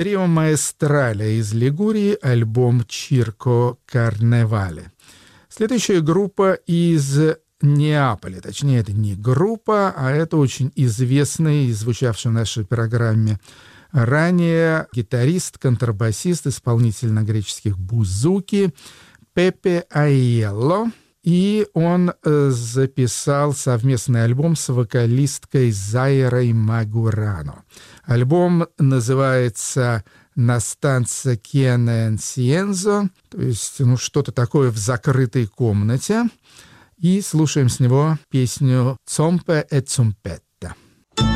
Трио Маэстрале из Лигурии, альбом «Чирко Карневале». Следующая группа из Неаполя. Точнее, это не группа, а это очень известный, звучавший в нашей программе ранее, гитарист, контрабасист, исполнитель на греческих бузуки Пепе Айелло. И он записал совместный альбом с вокалисткой Зайрой Магурано. Альбом называется «Настанца Кене Энсиензо», то есть что-то такое в закрытой комнате. И слушаем с него песню «Цомпе e Цумпет».